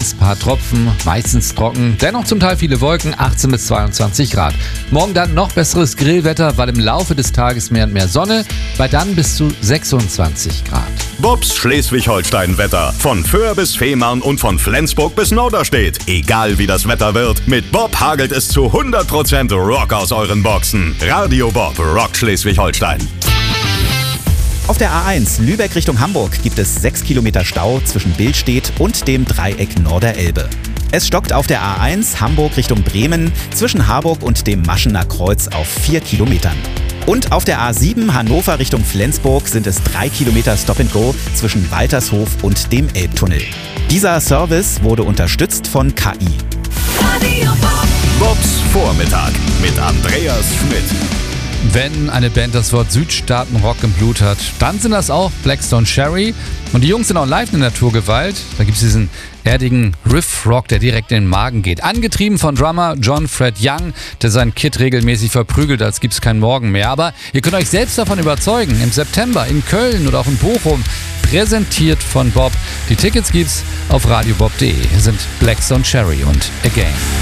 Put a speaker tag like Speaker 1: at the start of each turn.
Speaker 1: Tages, paar Tropfen, meistens trocken, dennoch zum Teil viele Wolken, 18 bis 22 Grad. Morgen dann noch besseres Grillwetter, weil im Laufe des Tages mehr und mehr Sonne, bei dann bis zu 26 Grad.
Speaker 2: Bobs Schleswig-Holstein-Wetter. Von Föhr bis Fehmarn und von Flensburg bis Norderstedt. Egal wie das Wetter wird, mit Bob hagelt es zu 100% Rock aus euren Boxen. Radio Bob rockt Schleswig-Holstein.
Speaker 3: Auf der A1 Lübeck Richtung Hamburg gibt es 6 Kilometer Stau zwischen Billstedt und dem Dreieck Norderelbe. Es stockt auf der A1 Hamburg Richtung Bremen zwischen Harburg und dem Maschener Kreuz auf 4 Kilometern. Und auf der A7 Hannover Richtung Flensburg sind es 3 Kilometer Stop-and-Go zwischen Waltershof und dem Elbtunnel. Dieser Service wurde unterstützt von KI.
Speaker 4: Radio Bob.
Speaker 2: Bobs Vormittag mit Andreas Schmidt.
Speaker 1: Wenn eine Band das Wort Südstaaten-Rock im Blut hat, dann sind das auch Blackstone Cherry. Und die Jungs sind auch live in Naturgewalt. Da gibt es diesen erdigen Riff-Rock, der direkt in den Magen geht. Angetrieben von Drummer John Fred Young, der seinen Kid regelmäßig verprügelt, als gibt's keinen Morgen mehr. Aber ihr könnt euch selbst davon überzeugen. Im September in Köln oder auch in Bochum. Präsentiert von Bob. Die Tickets gibt's auf radiobob.de. Hier sind Blackstone Cherry und Again.